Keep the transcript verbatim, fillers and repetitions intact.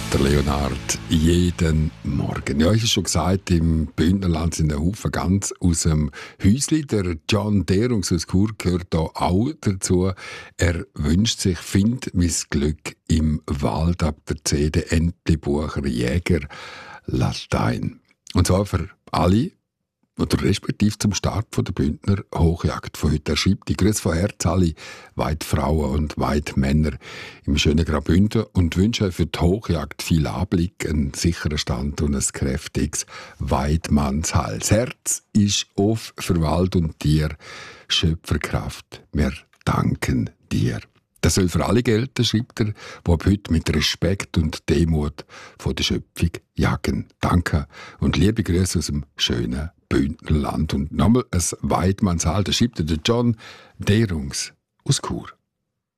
Der Leonard, jeden Morgen. Ja, ich habe schon gesagt, im Bündnerland sind ein Haufen ganz aus dem Häusli. Der John Derungs aus Chur gehört da auch dazu. Er wünscht sich, find mein Glück im Wald ab der C D Entlebucher Jäger Latein. Und zwar für alle, oder respektive zum Start von der Bündner Hochjagd von heute. Er schreibt die Grüße von Herz alle Weidfrauen und Weidmänner im schönen Graubünden und wünsche euch für die Hochjagd viel Anblick, einen sicheren Stand und ein kräftiges Weidmannsheil. Das Herz ist auf für Wald und Tier, Schöpferkraft. Wir danken dir. Das soll für alle gelten, schreibt er, die ab heute mit Respekt und Demut von der Schöpfung jagen. Danke und liebe Grüße aus dem schönen Bündnerland. Und nochmal ein Weidmannsheil, da schreibt er der John Derungs aus Chur.